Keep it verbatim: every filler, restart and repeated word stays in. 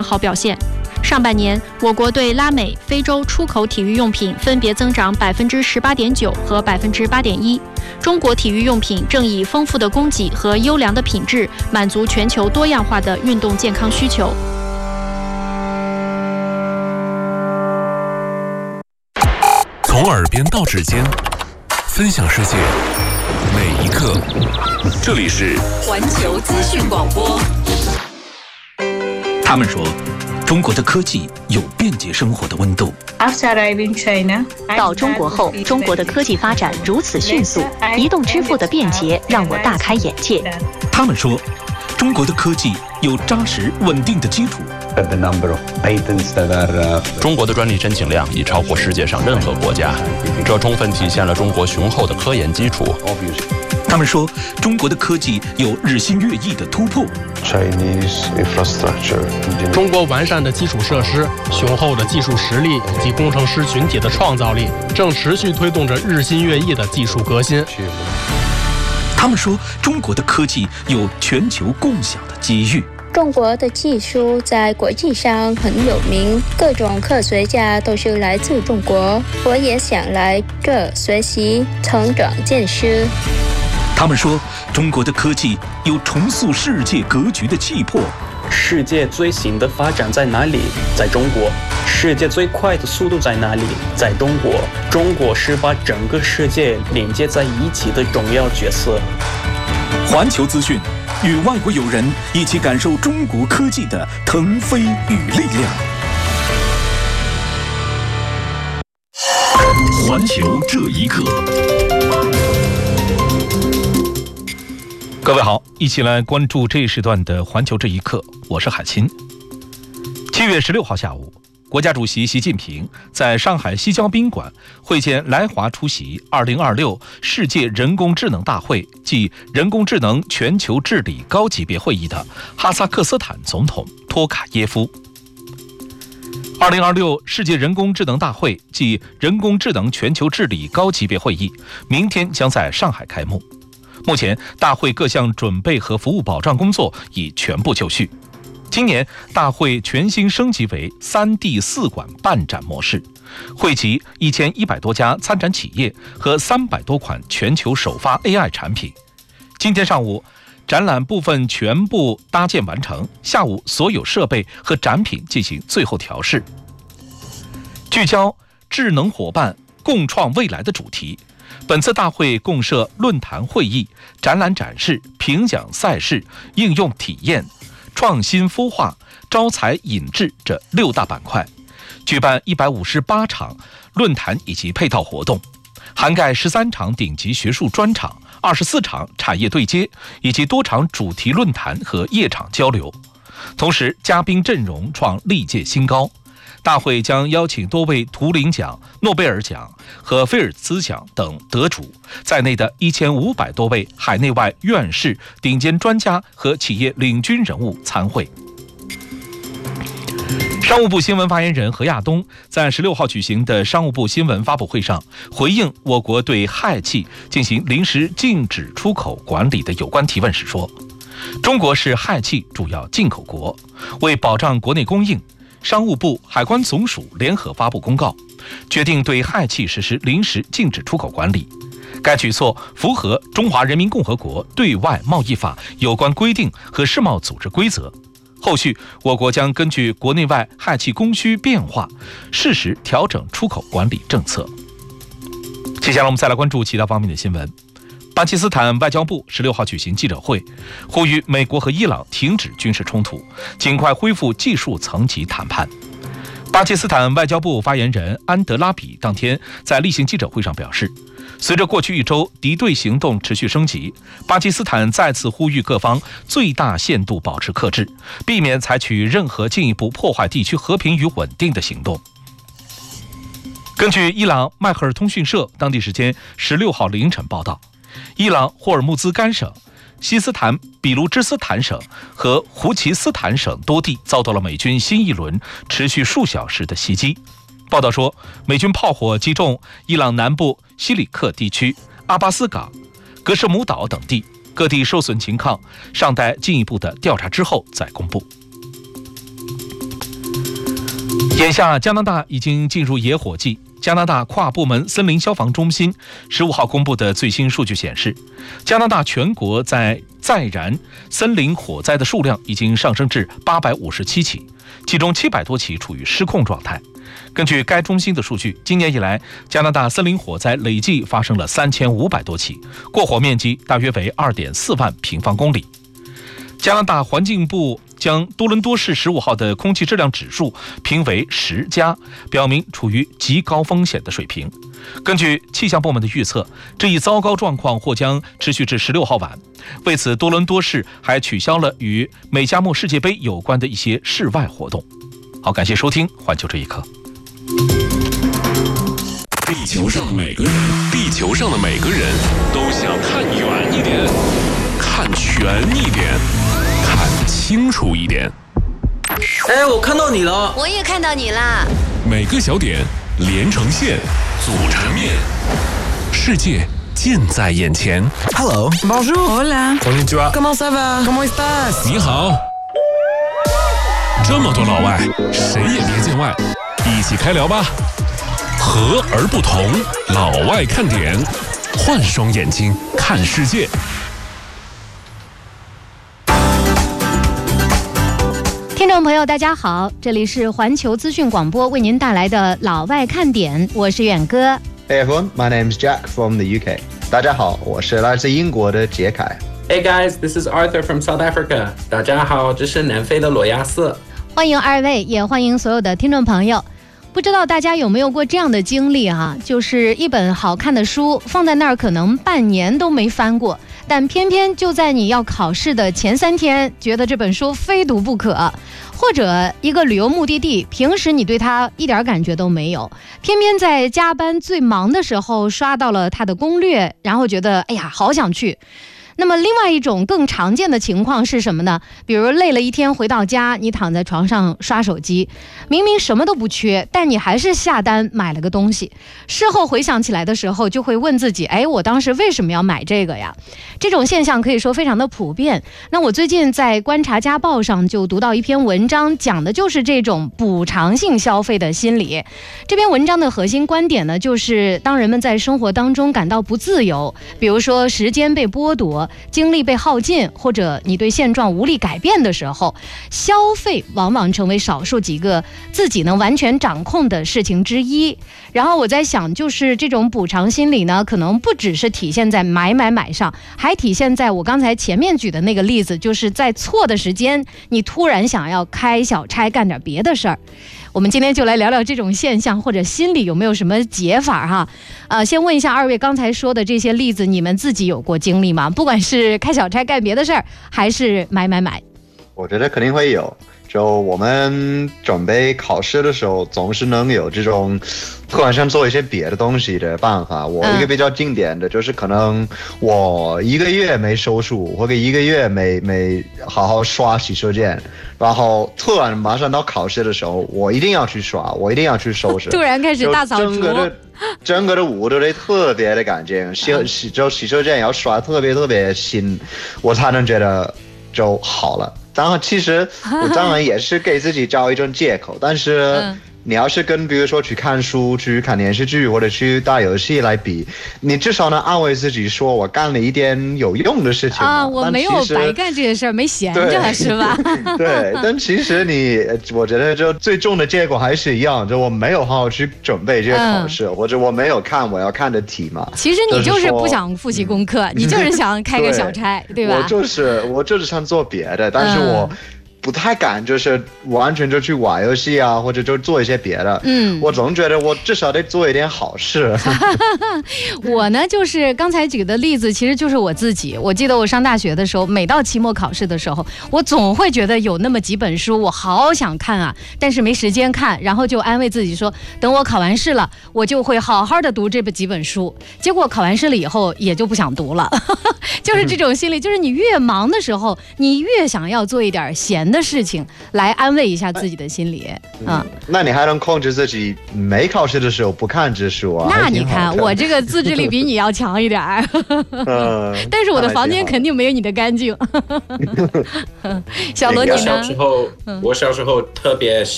好表现。上半年，我国对拉美、非洲出口体育用品分别增长百分之十八点九和百分之八点一。中国体育用品正以丰富的供给和优良的品质，满足全球多样化的运动健康需求。 从耳边到指尖，分享世界每一刻。这里是环球资讯广播。 他们说，中国的科技有便捷生活的温度。 到中国后，中国的科技发展如此迅速，移动支付的便捷让我大开眼界。 他们说，中国的科技有扎实稳定的基础。 中国的专利申请量已超过世界上任何国家，这充分体现了中国雄厚的科研基础。 他们说，中国的科技有日新月异的突破。 中国完善的基础设施、雄厚的技术实力以及工程师群体的创造力，正持续推动着日新月异的技术革新。 他们说，中国的科技有全球共享的机遇。 中国的技术在国际上很有名，各种科学家都是来自中国，我也想来这学习、成长见识。 他们说，中国的科技有重塑世界格局的气魄。 世界最新的发展在哪里？在中国。世界最快的速度在哪里？在中国。中国是把整个世界连接在一起的重要角色。 环球资讯，与外国友人一起感受中国科技的腾飞与力量。 环球这一刻。 各位好，一起来关注这一时段的环球这一刻，我是海清。七月十六号下午，国家主席习近平在上海西郊宾馆会见来华出席二零二六世界人工智能大会暨人工智能全球治理高级别会议的哈萨克斯坦总统托卡耶夫。二零二六世界人工智能大会暨人工智能全球治理高级别会议明天将在上海开幕。目前，大会各项准备和服务保障工作已全部就绪。今年大会全新升级为三地四馆办展模式，汇集一千一百多家参展企业和三百多款全球首发 A I 产品。今天上午，展览部分全部搭建完成，下午所有设备和展品进行最后调试。聚焦智能伙伴共创未来的主题，本次大会共设论坛会议、展览展示、评奖赛事、应用体验、创新孵化、招才引智这六大板块，举办一百五十八场论坛以及配套活动，涵盖十三场顶级学术专场、二十四场产业对接以及多场主题论坛和夜场交流。同时，嘉宾阵容创历届新高。大会将邀请多位图灵奖、诺贝尔奖和菲尔兹奖等得主在内的一千五百多位海内外院士、顶尖专家和企业领军人物参会。商务部新闻发言人何亚东在十六号举行的商务部新闻发布会上回应我国对氦气进行临时禁止出口管理的有关提问时说，中国是氦气主要进口国，为保障国内供应，商务部、海关总署联合发布公告，决定对氦气实施临时禁止出口管理。该举措符合《中华人民共和国对外贸易法》有关规定和世贸组织规则。后续，我国将根据国内外氦气供需变化，适时调整出口管理政策。接下来我们再来关注其他方面的新闻。巴基斯坦外交部十六号举行记者会，呼吁美国和伊朗停止军事冲突，尽快恢复技术层级谈判。巴基斯坦外交部发言人安德拉比当天在例行记者会上表示，随着过去一周敌对行动持续升级，巴基斯坦再次呼吁各方最大限度保持克制，避免采取任何进一步破坏地区和平与稳定的行动。根据伊朗迈赫尔通讯社当地时间十六号凌晨报道，伊朗霍尔木兹干省、西斯坦比卢芝斯坦省和胡齐斯坦省多地遭到了美军新一轮持续数小时的袭击。报道说，美军炮火击中伊朗南部西里克地区、阿巴斯港、格什姆岛等地，各地受损情况尚待进一步的调查之后再公布。 眼下加拿大已经进入野火季，加拿大跨部门森林消防中心十五号公布的最新数据显示，加拿大全国在在燃森林火灾的数量已经上升至八百五十七起，其中七百多起处于失控状态。根据该中心的数据，今年以来，加拿大森林火灾累计发生了三千五百多起，过火面积大约为二点四万平方公里。加拿大环境部将多伦多市十五号的空气质量指数评为十加，表明处于极高风险的水平。根据气象部门的预测，这一糟糕状况或将持续至十六号晚。为此，多伦多市还取消了与美加墨世界杯有关的一些室外活动。好，感谢收听《环球这一刻》。 地球上每个人，地球上的每个人都想看远一点，看全一点，看清楚一点。 哎，我看到你了， 我也看到你啦。 每个小点连成线，组成面，世界近在眼前。 Hello, bonjour, hola, konnichiwa, comment ça va, comment estás？ 你好。这么多老外，谁也别见外，一起开聊吧。和而不同，老外看点，换双眼睛看世界。 听众朋友大家好，这里是环球资讯广播为您带来的老外看点，我是远哥。 Hey everyone, my name's Jack from the U K. 大家好，我是来自英国的杰凯。 Hey guys, this is Arthur from South Africa. 大家好，这是南非的罗亚斯。 欢迎二位，也欢迎所有的听众朋友。不知道大家有没有过这样的经历哈、啊，就是一本好看的书放在那儿，可能半年都没翻过，但偏偏就在你要考试的前三天，觉得这本书非读不可。或者一个旅游目的地，平时你对它一点感觉都没有，偏偏在加班最忙的时候刷到了它的攻略，然后觉得哎呀好想去。那么另外一种更常见的情况是什么呢？比如累了一天回到家，你躺在床上刷手机，明明什么都不缺，但你还是下单买了个东西。事后回想起来的时候，就会问自己，哎，我当时为什么要买这个呀？这种现象可以说非常的普遍。那我最近在观察家报上就读到一篇文章，讲的就是这种补偿性消费的心理。这篇文章的核心观点呢，就是当人们在生活当中感到不自由，比如说时间被剥夺，精力被耗尽，或者你对现状无力改变的时候，消费往往成为少数几个自己能完全掌控的事情之一。然后我在想，就是这种补偿心理呢，可能不只是体现在买买买上，还体现在我刚才前面举的那个例子，就是在错的时间，你突然想要开小差干点别的事儿。我们今天就来聊聊这种现象或者心理有没有什么解法哈？呃，先问一下二位，刚才说的这些例子，你们自己有过经历吗？不管是开小差干别的事儿，还是买买买。 我觉得肯定会有。就我们准备考试的时候，总是能有这种突然想做一些别的东西的办法。我一个比较经典的就是，可能我一个月没收书，或者一个月没没好好刷洗手间，然后突然马上到考试的时候，我一定要去刷，我一定要去收拾， 突然开始大扫除，整个的整个的屋都得特别的干净，洗洗就洗手间要刷特别特别新，我才能觉得就好了。当然，其实我当然也是给自己找一种借口，但是你要是跟比如说去看书、去看电视剧或者去打游戏来比，你至少能安慰自己说我干了一点有用的事情啊，我没有白干这些事儿，没闲着是吧？ 对，但其实你，我觉得就最终的结果还是一样，就我没有好好去准备这个考试，嗯、或者我没有看我要看的题嘛。 其实你就是不想复习功课，嗯、你就是想开个小差，对, 对吧？ 我就是我就是想做别的，但是我。嗯不太敢，就是完全就去玩游戏啊，或者就做一些别的。嗯，我总觉得我至少得做一点好事。 我呢，就是刚才举的例子，其实就是我自己。我记得我上大学的时候，每到期末考试的时候，我总会觉得有那么几本书，我好想看啊，但是没时间看，然后就安慰自己说，等我考完试了，我就会好好的读这几本书。结果考完试了以后，也就不想读了。就是这种心理，就是你越忙的时候，你越想要做一点闲的事情来安慰一下自己的心理啊、嗯。 那你还能控制自己没考试的时候不看这书啊？ 那你看我这个自制力比你要强一点儿。嗯，但是我的房间肯定没有你的干净。小罗你呢？ 小时候，我小时候特别喜